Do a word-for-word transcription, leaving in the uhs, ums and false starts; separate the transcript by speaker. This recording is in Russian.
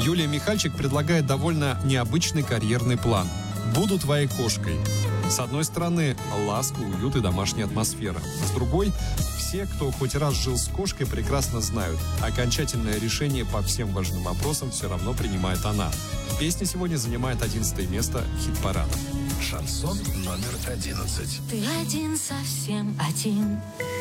Speaker 1: Юлия Михальчик предлагает довольно необычный карьерный план. «Буду твоей кошкой». С одной стороны, ласка, уют и домашняя атмосфера. С другой, все, кто хоть раз жил с кошкой, прекрасно знают, окончательное решение по всем важным вопросам все равно принимает она. Песня сегодня занимает одиннадцатое место хит-парада.
Speaker 2: Шансон номер одиннадцать.
Speaker 3: Ты один, совсем один.